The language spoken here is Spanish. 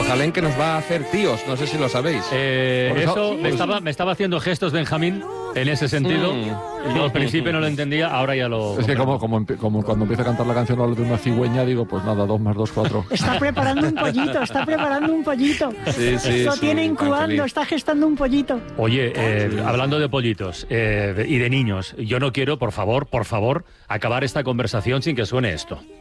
Jerusalén que nos va a hacer tíos, no sé si lo sabéis. Eso me estaba haciendo gestos Benjamín en ese sentido. Yo al principio no lo entendía, ahora ya lo... Es que como cuando empieza a cantar la canción habla de una cigüeña, digo, pues nada, 2 más 2, 4. Está preparando un pollito. Sí, Lo tiene incubando, está gestando un pollito. Oye, hablando de pollitos y de niños, yo no quiero, por favor, acabar esta conversación sin que suene esto.